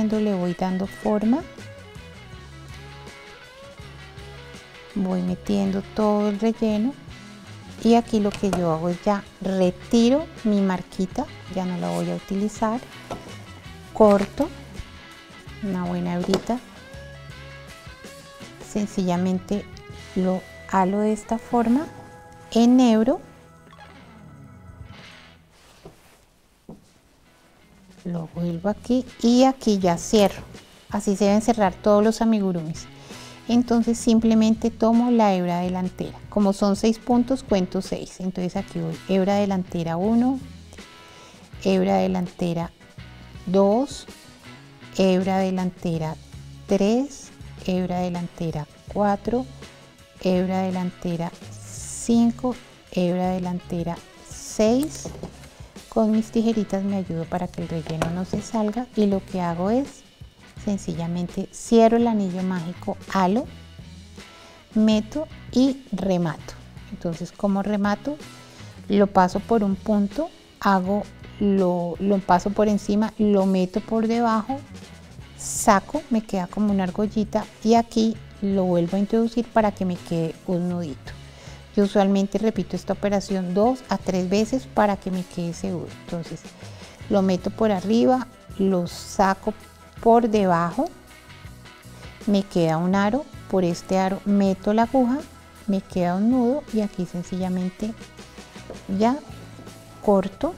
tejiendo le voy dando forma, voy metiendo todo el relleno y aquí lo que yo hago es ya retiro mi marquita, ya no la voy a utilizar, corto una buena hebrita, sencillamente lo halo de esta forma, enhebro, lo vuelvo aquí y aquí ya cierro. Así se deben cerrar todos los amigurumis. Entonces simplemente tomo la hebra delantera, como son 6 puntos cuento 6, entonces aquí voy hebra delantera 1, hebra delantera 2, hebra delantera 3, hebra delantera 4, hebra delantera 5, hebra delantera 6. Con mis tijeritas me ayudo para que el relleno no se salga y lo que hago es sencillamente cierro el anillo mágico, halo, meto y remato. Entonces, como remato, lo paso por un punto, lo paso por encima, lo meto por debajo, saco, me queda como una argollita y aquí lo vuelvo a introducir para que me quede un nudito. Yo usualmente repito esta operación 2 a 3 veces para que me quede seguro. Entonces lo meto por arriba, lo saco por debajo, me queda un aro, por este aro meto la aguja, me queda un nudo y aquí sencillamente ya corto.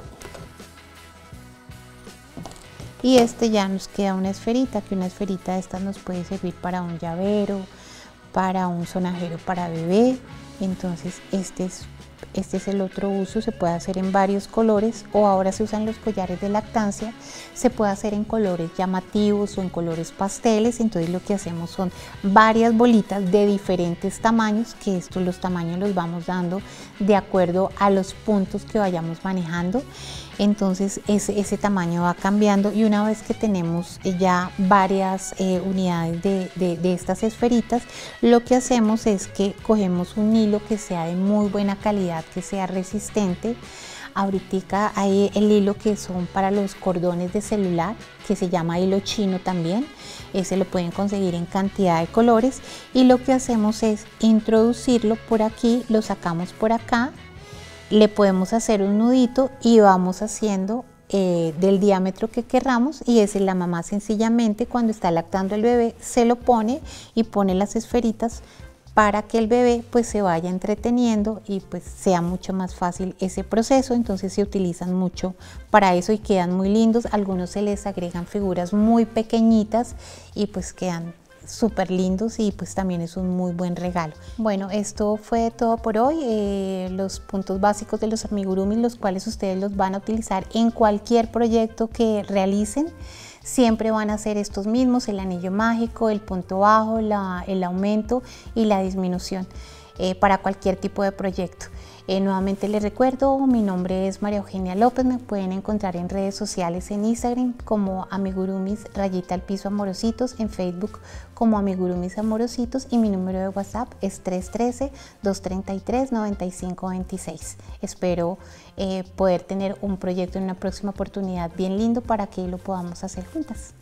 Y este ya nos queda una esferita, que una esferita de estas nos puede servir para un llavero, para un sonajero para bebé. Entonces este es el otro uso, se puede hacer en varios colores o ahora se usan los collares de lactancia, se puede hacer en colores llamativos o en colores pasteles. Entonces lo que hacemos son varias bolitas de diferentes tamaños, que los tamaños los vamos dando de acuerdo a los puntos que vayamos manejando. Entonces ese tamaño va cambiando y una vez que tenemos ya varias unidades de estas esferitas, lo que hacemos es que cogemos un hilo que sea de muy buena calidad, que sea resistente. Ahorita hay el hilo que son para los cordones de celular, que se llama hilo chino también. Ese lo pueden conseguir en cantidad de colores y lo que hacemos es introducirlo por aquí, lo sacamos por acá, le podemos hacer un nudito y vamos haciendo del diámetro que querramos y ese la mamá sencillamente cuando está lactando el bebé se lo pone y pone las esferitas para que el bebé pues se vaya entreteniendo y pues sea mucho más fácil ese proceso. Entonces se utilizan mucho para eso y quedan muy lindos. Algunos se les agregan figuras muy pequeñitas y pues quedan súper lindos y pues también es un muy buen regalo. Bueno, esto fue todo por hoy, los puntos básicos de los amigurumis, los cuales ustedes los van a utilizar en cualquier proyecto que realicen. Siempre van a ser estos mismos, el anillo mágico, el punto bajo, el aumento y la disminución para cualquier tipo de proyecto. Nuevamente les recuerdo, mi nombre es María Eugenia López, me pueden encontrar en redes sociales en Instagram como amigurumis_amorositos, en Facebook como amigurumis amorositos y mi número de WhatsApp es 313-233-9526. Espero poder tener un proyecto en una próxima oportunidad bien lindo para que lo podamos hacer juntas.